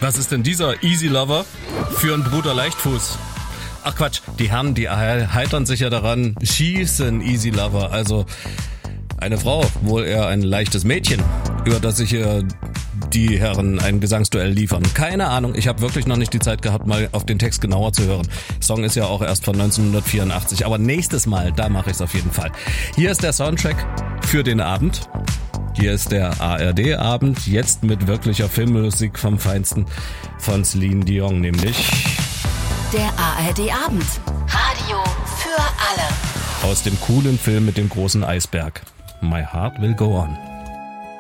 Was ist denn dieser Easy Lover für einen Bruder Leichtfuß? Ach Quatsch, die Herren, die heitern sich ja daran, schießen Easy Lover, also eine Frau, wohl eher ein leichtes Mädchen, über das sich hier die Herren ein Gesangsduell liefern. Keine Ahnung, ich habe wirklich noch nicht die Zeit gehabt, mal auf den Text genauer zu hören. Der Song ist ja auch erst von 1984, aber nächstes Mal, da mache ich es auf jeden Fall. Hier ist der Soundtrack für den Abend. Hier ist der ARD-Abend, jetzt mit wirklicher Filmmusik vom Feinsten von Celine Dion, nämlich der ARD-Abend. Radio für alle. Aus dem coolen Film mit dem großen Eisberg. My Heart Will Go On.